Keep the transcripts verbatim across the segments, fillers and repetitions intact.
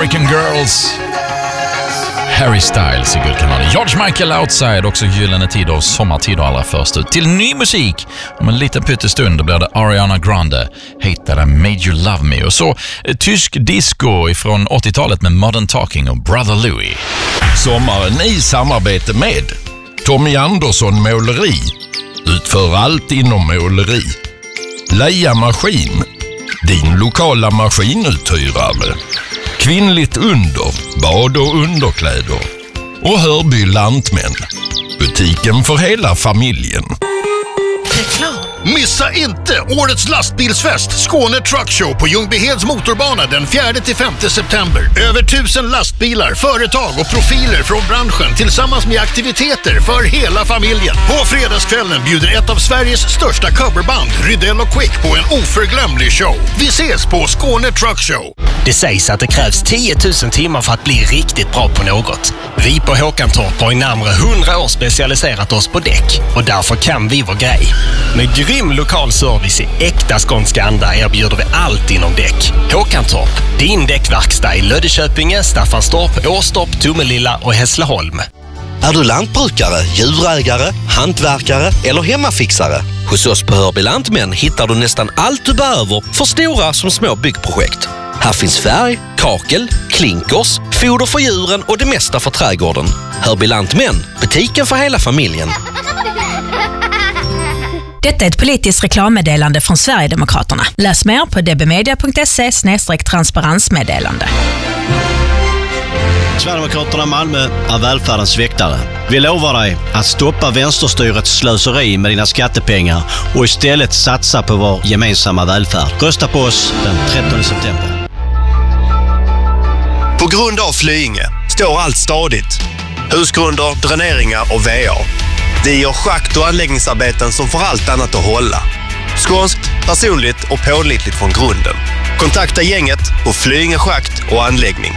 American Girls. Harry Styles i guldkanalen. George Michael Outside, också gyllene tider och sommartider allra först ut. Till ny musik. Om en liten pyttestund blir det Ariana Grande, Hate That I Made You Love Me. Och så eh, tysk disco från åttiotalet med Modern Talking och Brother Louie. Sommaren i samarbete med Tommy Andersson Måleri. Utför allt inom måleri. Leia Maskin, din lokala maskinuthyrare. Kvinnligt under, bad och underkläder. Och Hörby Lantmän, butiken för hela familjen. Reklam. Missa inte årets lastbilsfest Skåne Truck Show på Ljungbyheds motorbana den fjärde till femte september. Över tusen lastbilar, företag och profiler från branschen tillsammans med aktiviteter för hela familjen. På fredagskvällen bjuder ett av Sveriges största coverband, Rydell och Quick, på en oförglömlig show. Vi ses på Skåne Truck Show. Det sägs att det krävs tio tusen timmar för att bli riktigt bra på något. Vi på Håkantorp har i närmare hundra år specialiserat oss på däck och därför kan vi vår grej. Med grym lokal service i äkta skånska anda erbjuder vi allt inom däck. Håkantorp, din däckverkstad i Löddeköpinge, Staffanstorp, Åstorp, Tomelilla och Hässleholm. Är du lantbrukare, djurägare, hantverkare eller hemmafixare? Hos oss på Hörby Lantmän hittar du nästan allt du behöver för stora som små byggprojekt. Här finns färg, kakel, klinkers, foder för djuren och det mesta för trädgården. Hörby Lantmän, butiken för hela familjen. Detta är ett politiskt reklammeddelande från Sverigedemokraterna. Läs mer på dbmedia punkt se slash transparensmeddelande. Sverigedemokraterna Malmö är välfärdens väktare. Vi lovar dig att stoppa vänsterstyrets slöseri med dina skattepengar och istället satsa på vår gemensamma välfärd. Rösta på oss den trettonde september. På grund av Flyinge står allt stadigt. Husgrunder, dräneringar och V A. Vi gör schakt- och anläggningsarbeten som får allt annat att hålla. Skånskt, personligt och pålitligt från grunden. Kontakta gänget på Flyinge schakt och anläggning.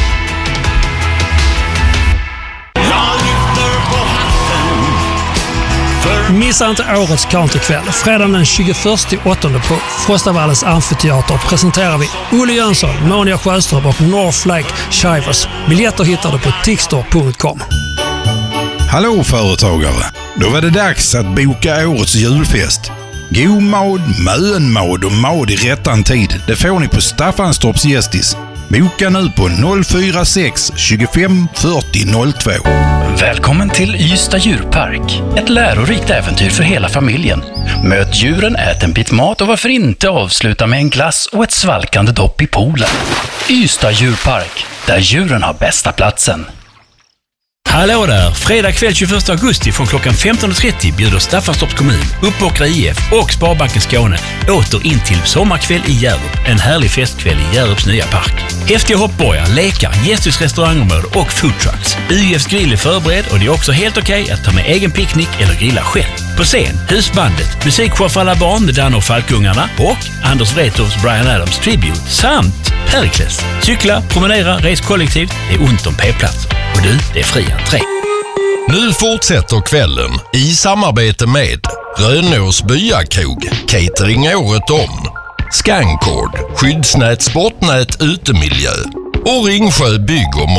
Missa inte årets countrykväll. Fredagen den tjugoförsta åttonde på Frostavallens amfiteater presenterar vi Olle Jönsson, Monia Sjöström och North Lake Shivers. Biljetter hittar du på tixter punkt com. Hallå företagare! Då var det dags att boka årets julfest. God mad, mönmad och mad i rättan tid. Det får ni på Staffanstorps Gästis. Boka nu på noll fyra sex tjugofem fyrtio noll två. Välkommen till Ystad djurpark. Ett lärorikt äventyr för hela familjen. Möt djuren, ät en bit mat och varför inte avsluta med en glass och ett svalkande dopp i poolen. Ystad djurpark, där djuren har bästa platsen. Hallå där! Fredag kväll tjugoförsta augusti från klockan femton och trettio bjuder Staffanstorps kommun, Uppåkra I F och Sparbanken Skåne åter in till sommarkväll i Hjärup. En härlig festkväll i Hjärups nya park. Häftiga hoppborgar, lekar, gästhus restaurangområde och foodtrucks. U Fs grill är förberedd och det är också helt okej okay att ta med egen picknick eller grilla själv. På scen, Husbandet, musikshow för alla barn med Danne och Falkungarna och Anders Wrethofs Bryan Adams Tribute samt Perikles. Cykla, promenera, res kollektivt, det är ont om p-plats. Och du, det är fri entré. Nu fortsätter kvällen i samarbete med Rönås Byakrog, catering året om, Scancord, skyddsnät, sportnät, utemiljö och Ringsjö bygg och